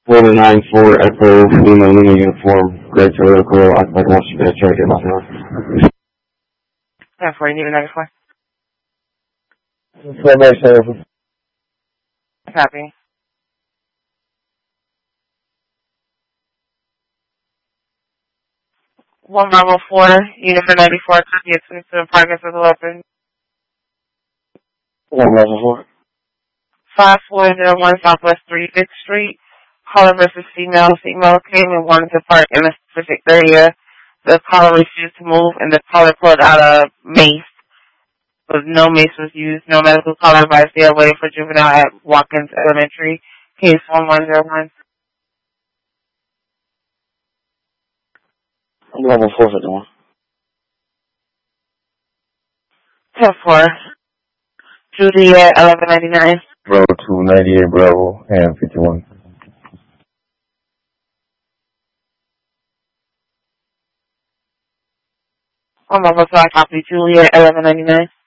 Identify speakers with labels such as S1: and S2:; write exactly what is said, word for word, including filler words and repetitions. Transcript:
S1: forty-nine four Echo Lima Lima Uniform, Great Toyota Corolla, occupied Washington, try to get my phone.
S2: That's where you need another one. Copy. One level four, unit for ninety-four, copy of twenty-seven progress with open.
S1: One level four.
S2: Five four zero one Southwest thirty-fifth Street. Caller versus female. Female came and wanted to park in a specific area. The caller refused to move, and the caller pulled out a mace. But no mace was used. No medical caller advice. They are waiting for juvenile at Watkins Elementary. Case one one zero one.
S1: Level four fifty-one.
S2: ten four. Juliet eleven ninety-nine.
S1: Bravo two ninety-eight Bravo and fifty-one.
S2: One level five copy. Juliet eleven ninety-nine.